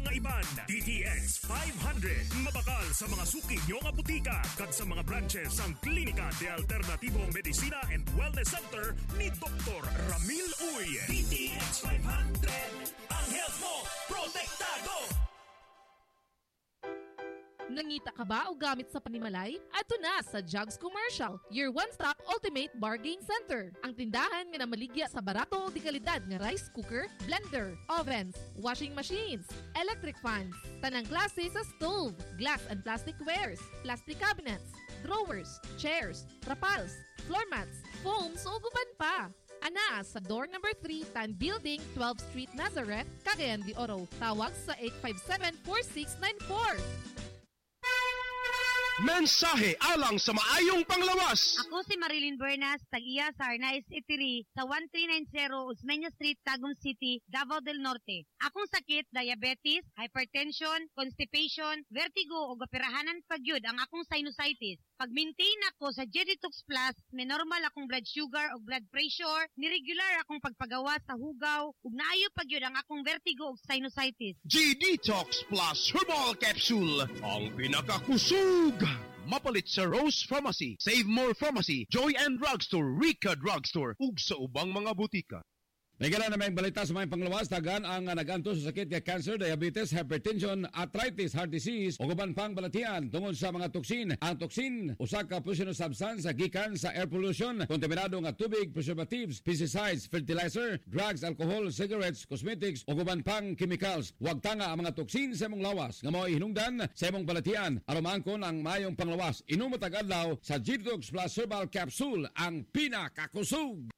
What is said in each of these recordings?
mga iban. DTX 500 mabakal sa mga suki nyo nga butika kag sa mga branches ang Klinika de Alternativo Medicina and Wellness Center ni Dr. Ramil Uy. DTX 500, ang health mo protektado. Nangita ka ba o gamit sa panimalay? Ato na sa Jugs Commercial, your one-stop ultimate bargain center. Ang tindahan nga namaligya sa barato o di kalidad nga rice cooker, blender, ovens, washing machines, electric fans, tanang klase sa stove, glass and plastic wares, plastic cabinets, drawers, chairs, trapals, floor mats, foams o guban pa. Ana sa door number 3, Tan Building, 12th Street, Nazareth, Cagayan de Oro. Tawag sa 857-4694. Mensahe alang sa maayong panglawas. Ako si Marilyn Bernas, tag-iya sa Arnaiz Eatery sa 1390 Osmeña Street, Tagum City, Davao del Norte. Akong sakit, diabetes, hypertension, constipation, vertigo o gapirahanan pagyud ang akong sinusitis. Pag-maintain ako sa G-Detox Plus, may normal akong blood sugar o blood pressure, niregular akong pagpagawa sa hugaw, ug naayo pagyud ang akong vertigo o sinusitis. G-Detox Plus Herbal Capsule, ang pinakakusog. Mapalit sa Rose Pharmacy, Save More Pharmacy, Joy and Drugstore, Rica Drugstore, ug sa ubang mga butika. May gala na may balita sa mga panglawas, tagan ang naganto sa sakit ng cancer, diabetes, hypertension, arthritis, heart disease, o guban pang balatian tungod sa mga toksin. Ang toksin, usa ka poisonous substance gikan sa air pollution, kontaminado nga tubig, preservatives, pesticides, fertilizer, drugs, alcohol, cigarettes, cosmetics, o guban pang chemicals. Huwag tanga ang mga toksin sa imong lawas nga mao hinungdan sa imong balatian. Aron maangkon ang mayong panglawas, inom matag adlaw sa G-Detox Plus Herbal Capsule, ang pinakakusog.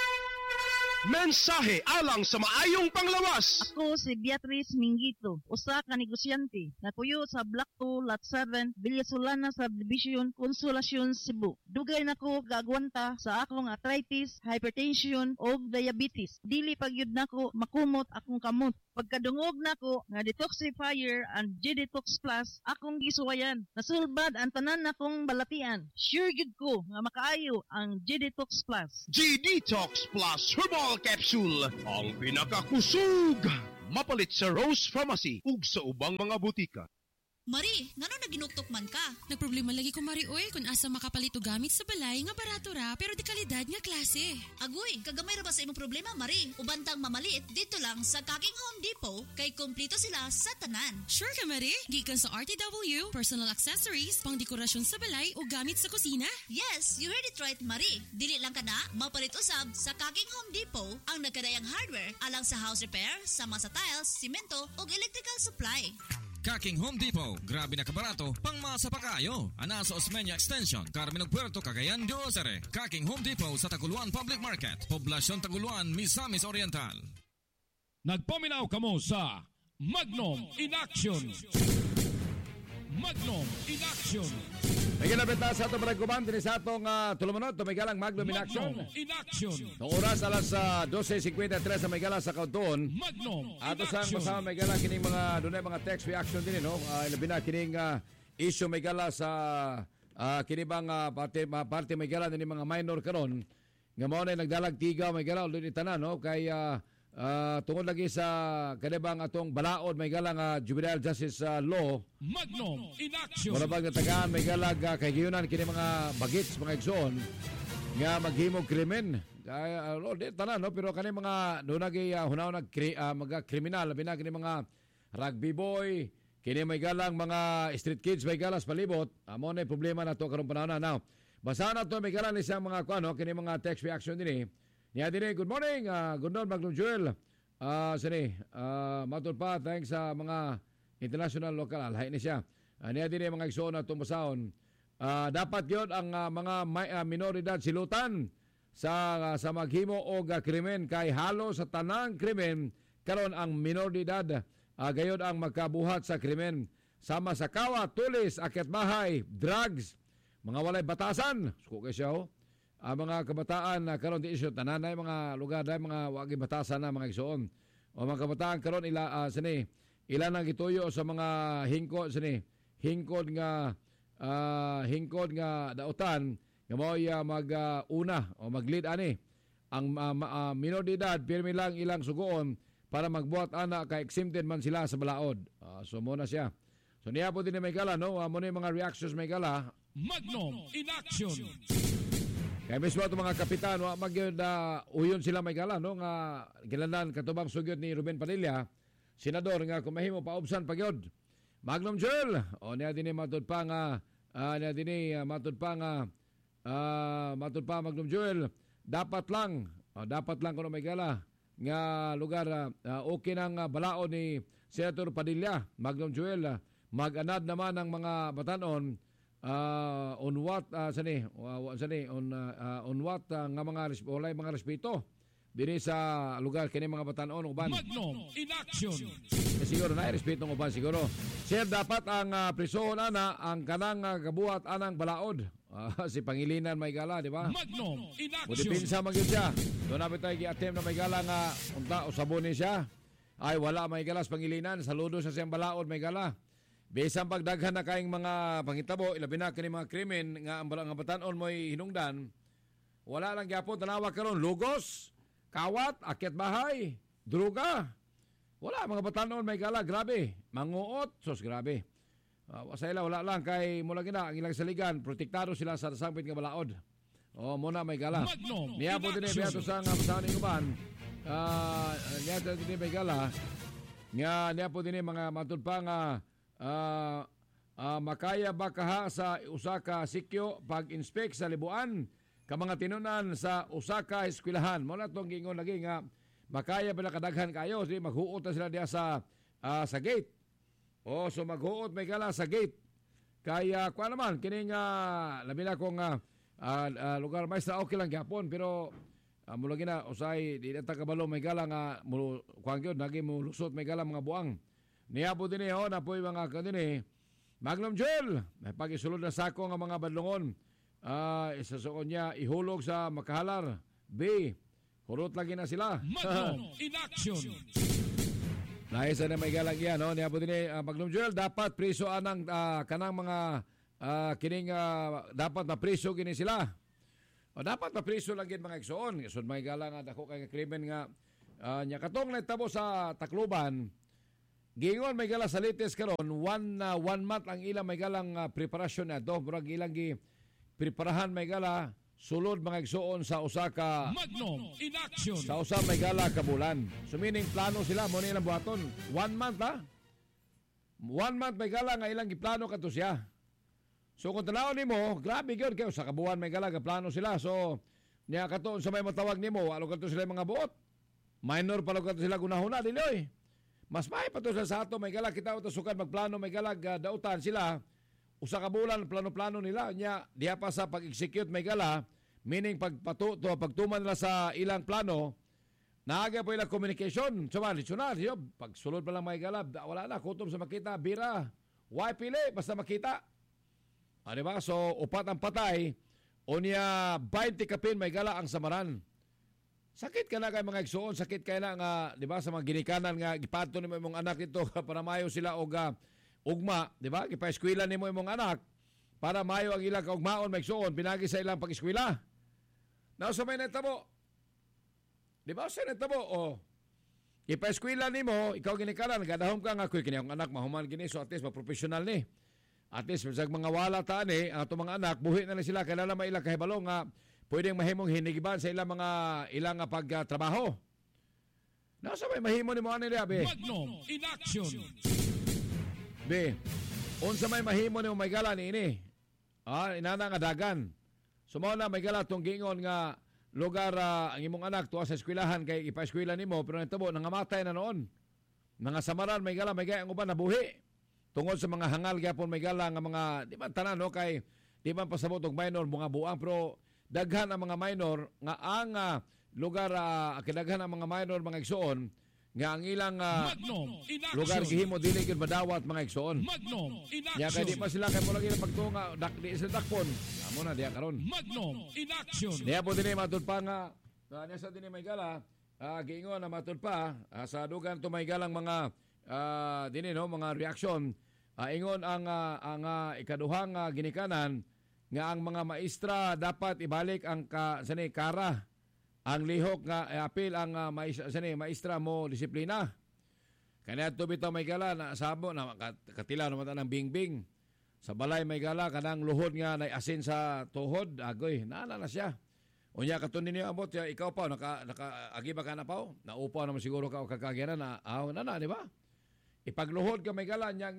Mensahe alang sa maayong panglawas. Ako si Beatrice Mingito, usa ka negosyante na puyo sa Block 2, Lot 7, Villasolana Subdivision, Consolacion, Cebu. Dugay nako gagwanta sa akong arthritis, hypertension o diabetes. Dili pagyud nako makumot akong kamot. Pagkadungog nako nga detoxifier and G-Detox Plus, akong gisuwayan. Nasulbad ang tanan nakong balatian. Sure gid ko nga makaayo ang G-Detox Plus. G-Detox Plus Herbal Capsule, ang pinakakusog. Mapalit sa Rose Pharmacy ug sa ubang mga butika. Mari, ngano naginuktok man ka? Nagproblema lagi ko, Mari, oy, kung asa makapalit og gamit sa balay nga barato ra pero di kalidad nga klase. Agoy, kagamay ra ba sa imong problema, Mari? Ubantang mamalit dito lang sa Kaking Home Depot kay kumpleto sila sa tanan. Sure ka, Mari? Gikan sa RTW, personal accessories, pang dekorasyon sa balay o gamit sa kusina? Yes, you heard it right, Mari. Dili lang ka na mapalit usab sa Kaking Home Depot ang nagkadayang hardware alang sa house repair, sama sa tiles, simento ug electrical supply. Kaking Home Depot, grabe na kabarato, pang masa pa kayo. Ana sa Osmeña Extension, Carmen Puerto, Cagayan de Oro. Kaking Home Depot sa Taguluan Public Market, Poblasyon Taguluan, Misamis Oriental. Nagpaminaw kamo sa Magnum in Action. Magnum in Action. May ginapit na sa itong barangkuman, din sa itong tulumanot, may galang Magnum in Action. In Action. Noong oras, alas 12:53 na may galang sa kauntoon. Magnum in Ato sang Action. masama may galang kining mga, doon mga text reaction din, no? Ilabi na kining issue may galang sa kinibang parte may galang din mga minor karon. Nga mo na nagdalag tigaw may galang, doon itanan, no? Kay tungod lagi sa kanibang atong balaod may galang juvenile justice law. Magnum in Action. Wala bang natagaan may galag kay giyunan kini mga bagits mga igsoon nga maghimog krimen. Tanan, no? Pero kani mga doon lagi hunaw mga kriminal labi na kini mga rugby boy, kini may galang mga street kids may galas palibot. Amo na problema na to karon panahon na. Now, basa na to may galang isang mga kuno kini mga text reaction dinhi. Niya din, good morning, good morning, Magnum Joel. Matod pa, thanks sa mga international local, alhay ni siya. Niya din mga igsoon na tumbasahon. Dapat yun ang mga minoridad silutan sa maghimo o krimen kay halo sa tanang krimen karon ang minoridad gayon ang magkabuhat sa krimen sama sa kawa, tulis, akyat bahay, drugs, mga walay batasan. Suko kay siya mga kabataan na karon di isyo tananay mga lugar dai mga wagi batasan na mga igsoon o mga kabataan karon ila nang gituyo sa mga hingkod nga dautan nga mo'y mag-una o mag-lead ani ang minor de edad pirmi lang ilang sugoon para magbuhat ana kay exempted man sila sa balaod. So muna siya. So niya po din may gala, no? Muna yung mga reactions may gala. Magnum in action. Kaya mismo itong mga kapitan, uyon sila may gala, no? Nga gilandan katubang sugyot ni Ruben Padilla, senador nga kumahimo paubsan pagyod. Magnum Joel, o niya din matud pa nga, matud pa Magnum Joel, dapat lang kuno may gala nga lugar okay nang balao ni Senator Padilla. Magnum Joel, mag-anad naman ang mga batanon on what nga mga respeto dinhi sa lugar kini mga batanon uban. Magnum in action. Siguro na respeto ng uban siguro. Sir, dapat ang prisohon ana ang kanang gabuhat anang balaod. Si Pangilinan may gala, di ba? Magnum in O action. dipinsa man gyud siya. Doon namin tayo gi-attempt na may gala nga unta usabonin siya. Ay wala may gala sa Pangilinan, saludo sa siyang balaod may gala. Bisan pagdaghan na kaing mga pangitabo, ilabi na kini mga krimen nga ang batanon mo'y hinungdan, wala lang gyapon tanawa karon lugos, kawat, akyat bahay, druga. Wala mga batanon may gala, grabe. Manguot, sos grabe. Sa ila wala lang kay mula gina ang ilang saligan, protektado sila sa sangpit nga balaod. O muna may gala. Niya po din beato sa nga pasahan ng uban. Niya po din may gala. Niya po din mga matud pa nga makaya ba kaha sa usa ka sikyo pag-inspect sa libuan ka mga tinunan sa usa ka eskwelahan. Mo na tong gingon lagi nga makaya ba kadaghan kayo di maghuot na sila diya sa gate. So maghuot may gala sa gate. Kaya kuan naman kining labi na kong lugar maestra okay lang gyapon pero mula gina usay di ta kabalo may gala nga kuan gyud nagi mo lusot may gala mga buang. Niya po din na po yung mga kanini. Magnum Joel, may pag-isulod na sako ng mga badlungon. Isasuon niya ihulog sa Makahalar. B, hurot lagi na sila. Magnum in action. Naisa na may galang yan. No? Niya po din Magnum Joel, dapat priso anang kanang mga kining dapat mapriso gini sila. Dapat mapriso lang gin mga igsoon. Isod may galang at ako kay krimen nga niya katong nagtabo sa Tacloban. Gingon may gala sa latest karon one month ang ilang may galang preparasyon na do murag ilang gi preparahan may gala sulod mga igsoon sa Osaka Magnum in action. sa usa may gala ka bulan. So meaning plano sila mo nilang buhaton 1 month 1 month may gala nga ilang giplano kadto siya. So kung tanaw nimo grabe gyud kay usa ka buwan may gala ka plano sila. So niya katon sa may matawag nimo alo kadto sila mga buot. Minor pa kadto sila gunahuna dili oy. Mas may pato sa ato may galag kita uto sukan magplano may galag dautan sila usa ka bulan plano-plano nila nya diha pa sa pag-execute may gala meaning pagtuman nila sa ilang plano naaga po ilang communication so traditional pagsulod pa lang may gala wala na kutom sa makita bira why pili basta makita diba so upat ang patay o niya 20 kapin may gala ang samaran. Sakit ka na kay mga igsoon, sakit kay na nga, di ba, sa mga ginikanan nga, gipato ni mo imong anak ito para mayo sila og ugma, di ba? Gipa-eskwela ni mo imong anak para mayo ang ilang kaugmaon, mga igsoon, pinagi sa ilang pag-eskwela. Nausa may netabo. Di ba, sa netabo, ipa-eskwela ni mo, ikaw ginikanan, gadahom ka nga, kuy, kini ang anak, mahuman gini, so at least, ma-professional ni. At least, sa mga wala taan ang itong mga anak, buhi na sila, kailangan may ilang kahibalo nga, pwedeng mahimong hinigiban sa ilang pagtrabaho. Nasa may mahimo ni mo ano nila, be? Magnum in action. Be, unsa may mahimo ni mo may gala ni ini? Inana nga dagan. Sumaw na may gala tong gingon nga lugar ang imong anak tuwa sa eskwelahan kay ipa-eskwela nimo pero natabo nangamatay na noon. Mga samaran may gala may gaya ang uban nabuhi. Tungod sa mga hangal gyapon may gala nga mga di man tanan no kay di man pasabot og minor mga buang pero daghan ang mga minor nga ang lugar kadaghan ang mga minor mga igsoon nga ang ilang lugar gihimo dili gyud madawat mga igsoon. Magnum in Ya kay di pa sila kay mo lagi pagtunga di sila dakpon. Amo na diya karon. Magnum in action. Diya po dinhi matud pa nga niya sa dinhi may gala giingon na matud pa sa dugan to may galang mga dinhi no mga reaksyon ingon ang ikaduhang ginikanan nga ang mga maestra dapat ibalik ang kara ang lihok nga apil ang maestra mo disiplina. Kanya to bitaw may gala na sabo na katila naman ng bingbing. Sa balay may gala kanang luhod nga na asin sa tuhod, agoy, naana na siya. Unya katunin niyo abot ya ikaw pa naka agi ba ka na pa? Naupaw naman siguro ka o kakagyan na di ba? Ipagluhod ka may gala nya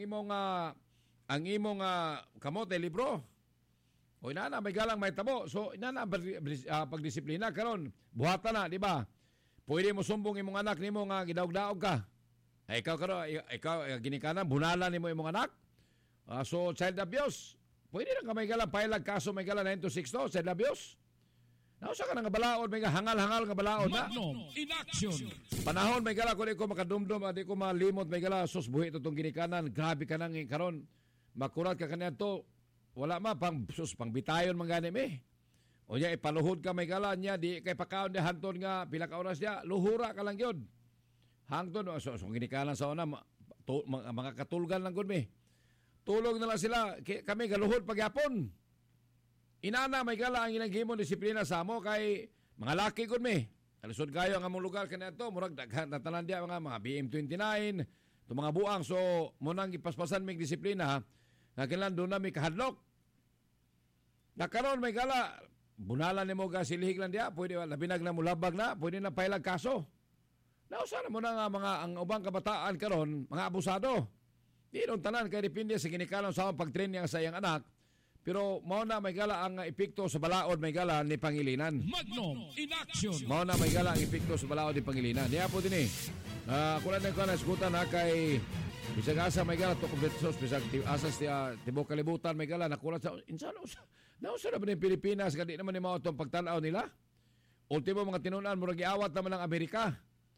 ang imong kamote libro. O inana may galang may tabo. So inana pagdisiplina karon buhatan na, di ba? Pwede mo sumbong imong anak nimo nga gidaog-daog ka. Ay ikaw ginikanan bunalan nimo imong anak. So child abuse. Pwede na ka may galang pailag kaso may galang 926 child abuse. Nausa ka nga balaod may hangal-hangal nga balaod na. Magnum in action. Panahon may gala ko di ko makadumdum di ko malimot may gala sus buhi to tong ginikanan. Grabe ka nang karon. Makurat ka kanyan to. Wala pang bitayon man gani mi. O niya ipaluhod ka may gala niya di kay pakaon di hanton nga pila ka oras niya luhura ka lang yun. Hangton so ginikanan sa una mga katulgan lang gud mi. Tulog na lang sila kami galuhod pagyapon. Inana may gala ang ginagimon disiplina sa amo kay mga laki gud mi. Alisod kayo ang among lugar kanadto murag daghan na tanan dia mga BM29 to mga buang so mo nang ipaspasan mig disiplina nga kinahanglan do na mi kahadlok. Nakaron may gala bunalan nimo ga silihig lang dia pwede labinag na mo labag na pwede na pailag kaso. Nausa na mo na nga mga ang ubang kabataan karon mga abusado. Di ron tanan kay depende sa ginikanan sa pag-train niya sa iyang anak. Pero mao na may gala ang epekto sa balaod may gala ni Pangilinan. Magnum in action. Mao na may gala ang epekto sa balaod ni Pangilinan. Diya po din kulan ko na iskutan na kay bisag asa may gala to kompetsos bisag asas tibok kalibutan may gala nakulat sa insano. Nausa na ba ni Pilipinas kadi naman ni mao tong pagtan-aw nila? Ultimo mga tinunan murag giawat naman ang Amerika.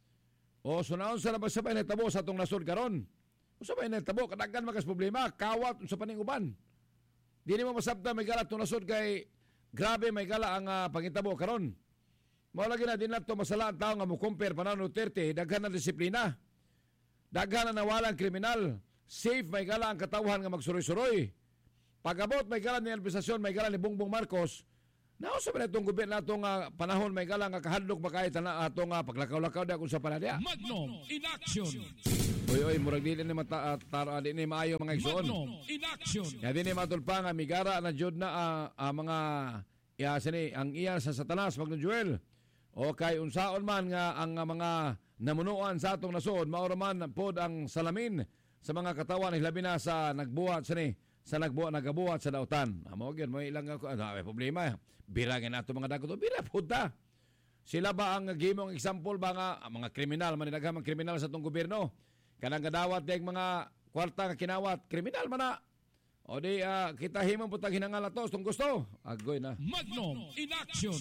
O sunaon sa labas sabay nagtabo sa atong nasod karon. Usabay nagtabo kadaghan magas problema kawat sa paninguban. Di mo masabta may gala itong nasod kay grabe may gala ang pangitabo karon. Mao lagi na din nato masala ang tao nga mo compare panahon Duterte daghan na disiplina. Daghan na nawalang kriminal. Safe may gala ang katawhan nga magsuroy-suroy. Pagabot may gala ni Elvisasyon may gala ni Bongbong Marcos. Nausa ba itong gobyerno natong panahon may gala nga kahadlok ba kahit na atong paglakaw-lakaw da kung sa panadia. Magnum in action. Oy murag dili ni di ni maayo mga igsoon. Magnum in action. Ya di ni matulpa nga migara na jud na mga ang iya sa Satanas Magnum Joel. O kay unsaon man nga ang mga namunuan sa atong nasod mao man pod ang salamin sa mga katawan hilabi na sa nagbuhat nagabuhat sa dautan. Mao gyud mo ilang problema. Birangin nato mga dagot bira pod ta. Sila ba ang gimong example ba nga mga kriminal man daghang kriminal sa atong gobyerno? Kanang gadawat deg mga kwarta nga kinawat kriminal man na. O di kita himong putang hinangal ato kung gusto. Agoy na. Magnum in action.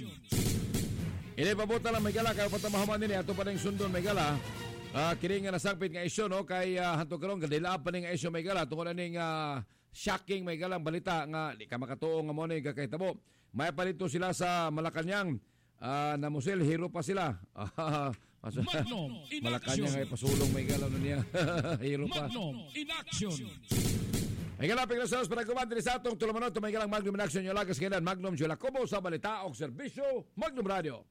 Ini pabuta lang may gala kayo patamahaman nini ato pa ning sundon may gala. Kini nga nasangpit nga isyu no kay hanto karon gadila pa ning isyu may gala tungod ning shocking may galang balita nga di ka makatuo nga mo ni gakahitabo. May palito sila sa Malacañang namusil hero pa sila. Magnum in Malacañang action. ay pasulong may galaw na niya. Hero pa. Magnum in action. May galaping na sa panagkumante sa atong tulamanot may galang Magnum in action yung lagas kailan Magnum Julacobo sa balita o serbisyo Magnum Radio.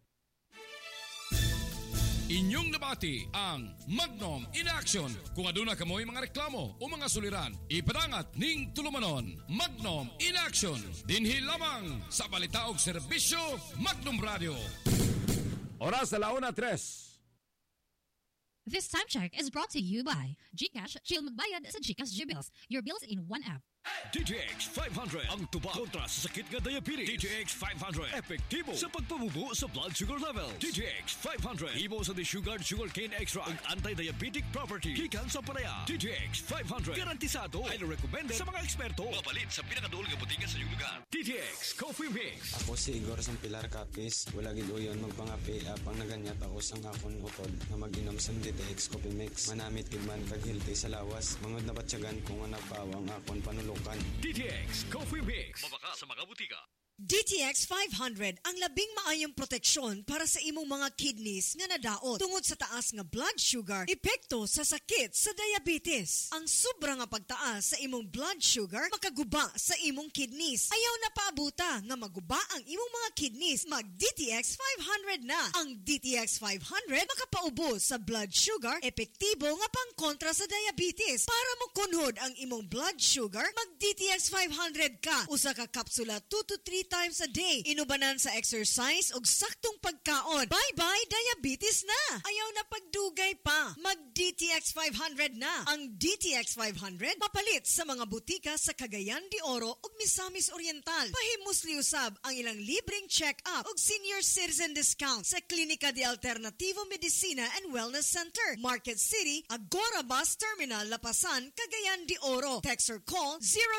Inyong nabati ang Magnum in action. Kung aduna kamoy mga reklamo o mga suliran, ipadangat ning tulumanon. Magnum in action. Dinhi lamang sa balita og serbisyo Magnum Radio. Oras sa 1:03. This time check is brought to you by GCash. Chill magbayad sa GCash GBills. Your bills in one app. DTX 500 ang tubag kontra sa sakit nga diabetes. DTX 500 epektibo sa pagpamubo sa blood sugar level. DTX 500 imo sa sugar cane extra ang anti-diabetic property gikan sa palaya. DTX 500 garantisado ay recommended sa mga eksperto. Mabalit sa pinakadulong nga butingan sa iyong lugar. DTX Coffee Mix. Ako si Igor Sampilar Capis. Wala gid uyon magpangapi apang naganyat ako sang akon utod na mag-inom sa DTX Coffee Mix. Manamit gid man kag healthy sa lawas. Mangod na batsyagan kung ano pawang akon panulukan. DTX Coffee Mix. Mabaka sa mga butika. DTX 500 ang labing maayong proteksyon para sa imong mga kidneys nga nadaot tungod sa taas nga blood sugar, epekto sa sakit sa diabetes. Ang sobra nga pagtaas sa imong blood sugar makaguba sa imong kidneys. Ayaw na paabuta nga maguba ang imong mga kidneys, mag DTX 500 na. Ang DTX 500 makapaubos sa blood sugar, epektibo nga pangkontra sa diabetes. Para mo kunhod ang imong blood sugar, mag DTX 500 ka. Usa ka kapsula 2 to 3 times a day. Inubanan sa exercise ug saktong pagkaon. Bye-bye diabetes na. Ayaw na pagdugay pa. Mag DTX 500 na. Ang DTX 500 mapalit sa mga butika sa Cagayan de Oro ug Misamis Oriental. Pahimusli usab ang ilang libreng check-up ug senior citizen discount sa Klinika de Alternativo Medicina and Wellness Center, Market City, Agora Bus Terminal, Lapasan, Cagayan de Oro. Text or call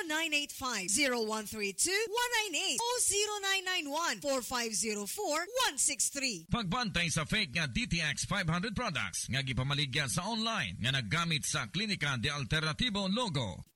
0985-0132-198 o 0991-4504-163. Pagbantay sa fake nga DTX 500 products nga gipamaligya sa online nga naggamit sa Klinika de Alternativo logo.